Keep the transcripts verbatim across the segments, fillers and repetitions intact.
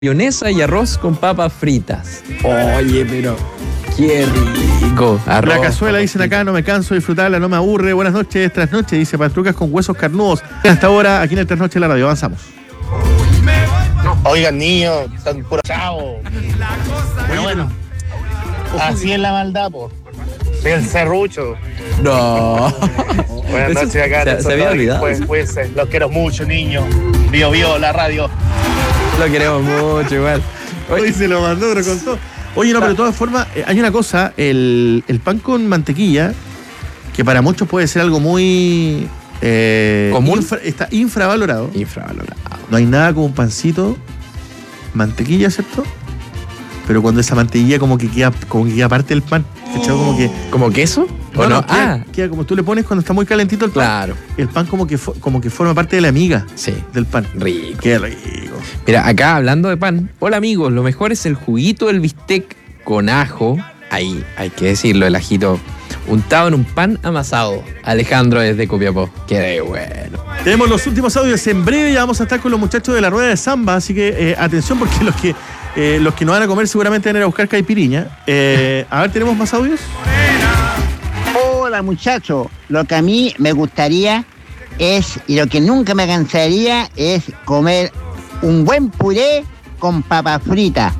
mayonesa y arroz con papas fritas. Oye, pero qué rico. Arroz, la cazuela, dicen acá, no me canso de disfrutarla, no me aburre. Buenas noches, trasnoche, dice Patrucas con huesos carnudos. Hasta ahora, aquí en el Trasnoche de la radio, avanzamos. Oigan, niños, están puro chavo. Pero bueno, así es la maldad, po. Soy el serrucho. No. Buenas noches acá. Se, se había olvidado. Pues, pues, los quiero mucho, niños. Vivo, vivo, la radio. Lo queremos mucho, igual. Hoy, Hoy se lo mandó, pero con todo. Oye, no, pero de todas formas, eh, hay una cosa, el, el pan con mantequilla, que para muchos puede ser algo muy... Eh, ¿Común? Infra, está infravalorado. Infravalorado. No hay nada como un pancito, mantequilla, ¿cierto? Pero cuando esa mantequilla como que queda, como que queda parte del pan, ¿cachai? Como que... ¿Como queso? ¿O No, no? no, queda, Ah, queda como tú le pones cuando está muy calentito el pan. claro. El pan como que, fo- como que forma parte de la miga Sí. del pan. Rico. Qué rico. Mira, acá hablando de pan. Hola amigos, lo mejor es el juguito del bistec con ajo. Ahí, hay que decirlo, el ajito untado en un pan amasado. Alejandro desde Copiapó. Qué bueno. Tenemos los últimos audios. En breve ya vamos a estar con los muchachos de la rueda de samba, así que eh, atención porque los que eh, los que no van a comer seguramente van a ir a buscar caipiriña. Eh, a ver, ¿tenemos más audios? Hola muchachos, lo que a mí me gustaría es, y lo que nunca me cansaría, es comer un buen puré con papas fritas.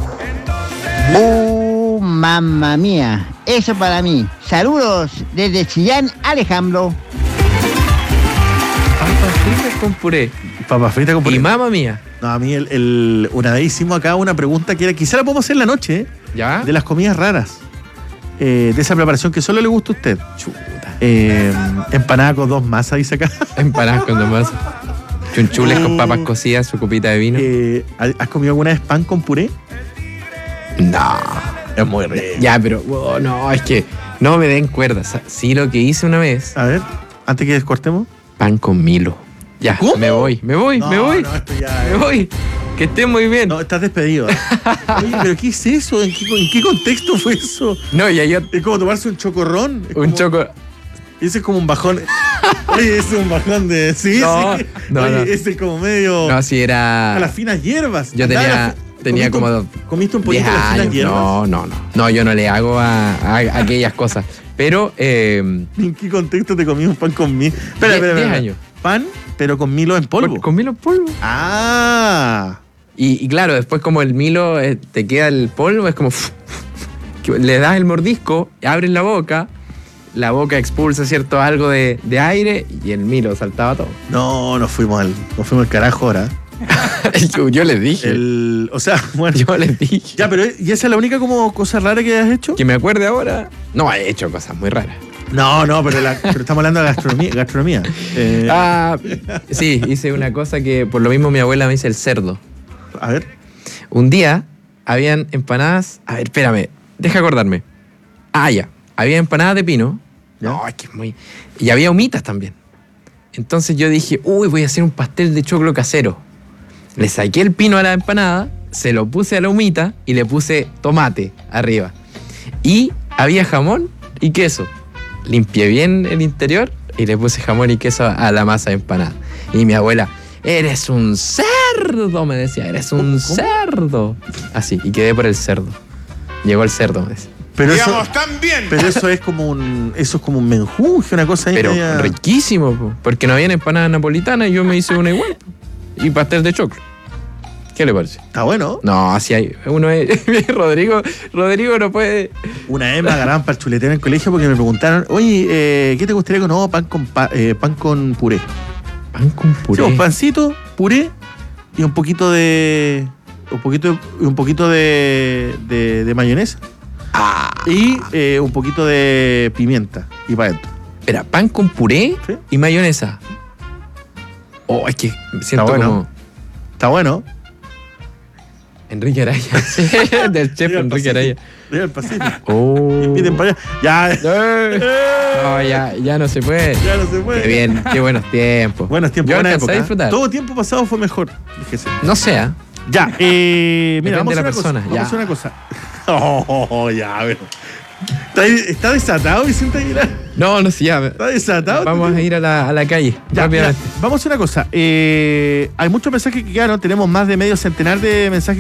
¡Uh, mamma mía! Eso para mí. Saludos desde Chillán, Alejandro. Papas fritas con puré. Papas fritas con puré. Y mamá mía. No, a mí el, el- una vez hicimos acá una pregunta que era, quizá la podemos hacer en la noche, ¿eh? ¿Ya? De las comidas raras. Eh, de esa preparación que solo le gusta a usted. Chuta. Eh, empanada con dos masas, dice acá. Empanadas con tomás. Chunchules con papas cocidas, su copita de vino. Eh, ¿Has comido alguna vez pan con puré? No. Es muy rico. Ya, pero oh, no, es que no me den cuerdas. Sí, lo que hice una vez, A ver, antes que descortemos. pan con Milo. Ya, ¿Cómo? me voy, me voy, No, me voy. no, esto ya Me es- voy. Que esté muy bien. No, estás despedido. Oye, pero ¿qué es eso? ¿En qué, en qué contexto fue eso? No, ya yo. Es como tomarse un chocorrón. Es Un como- choco. Ese es como un bajón. Oye, ese es un bajón de. Sí, No, sí. no, Oye, no. ese es como medio. No, si era. A las finas hierbas. Yo Andaba tenía- a la- tenía comiste un- como ¿Comiste un diez poquito de las finas años. hierbas? No, no, no. No, yo no le hago a, a- a aquellas cosas. Pero, eh, ¿En qué contexto te comí un pan con milo? Espera, diez- espera, diez espera. años. Pan, pero con milo en polvo. con, con Milo en polvo. Ah. Y, y claro, después como el Milo eh, te queda el polvo, es como... que le das el mordisco, abres la boca, la boca expulsa, ¿cierto? Algo de, de aire y el Milo saltaba todo. No, nos fuimos al, nos fuimos al carajo ahora. yo, yo les dije. El, o sea, bueno. Yo les dije. Ya, pero ¿y esa es la única como cosa rara que has hecho? Que me acuerde ahora. No, he hecho cosas muy raras. No, no, pero, la- pero estamos hablando de gastronomía. gastronomía. Eh, Ah, sí, hice una cosa que por lo mismo mi abuela me dice el cerdo. A ver. Un día habían empanadas. A ver, espérame, deja acordarme. Ah, ya. Había empanadas de pino. ¿Ya? No, es que es muy. Y había humitas también. Entonces yo dije, uy, voy a hacer un pastel de choclo casero. Le saqué el pino a la empanada, se lo puse a la humita y le puse tomate arriba. Y había jamón y queso. Limpié bien el interior y le puse jamón y queso a la masa de empanada. Y mi abuela, eres un cerdo, me decía, eres un ¿Cómo? cerdo. Así, y quedé por el cerdo. Llegó el cerdo, me decía. Pero eso, Digamos, también. pero eso es como un. Eso es como un menjunje, una cosa ahí Pero media- riquísimo, po, porque no habían empanadas napolitanas y yo me hice una igual. Po, y pastel de choclo. ¿Qué le parece? Está bueno. No, así hay. Uno es. Rodrigo, Rodrigo no puede. Una vez me agarraban para el chuletero en el colegio porque me preguntaron, oye, eh, ¿qué te gustaría con no, pan con pa- eh, pan con puré? Pan con puré. Sí, un pancito, puré y un poquito de. Un poquito, un poquito de, de, de mayonesa. Ah. Y eh, un poquito de pimienta. Y para adentro. Espera, pan con puré Sí. y mayonesa. Oh, es que me siento bueno. como Está bueno. Enrique Araya. Sí, del chef Arriba el Enrique Pacífico. Araya. Arriba el Pacífico. Oh. Inviten para allá. Ya. No, ya, ya no se puede. Ya no se puede. Qué bien, qué buenos tiempos. Buenos tiempos, Yo buena alcancé época. a disfrutar. Todo tiempo pasado fue mejor. Fíjese. No sea. Ya, eh, mira, Depende vamos a de la hacer una persona, cosa. Vamos ya. a hacer una cosa. Oh, ya, a ver. ¿Está, está desatado Vicente Aguilar? No, no sé, ya. ¿Está desatado? Vamos a ir a la, a la calle. Ya, mira, rápidamente. vamos a hacer una cosa. Eh, hay muchos mensajes que quedaron. Tenemos más de medio centenar de mensajes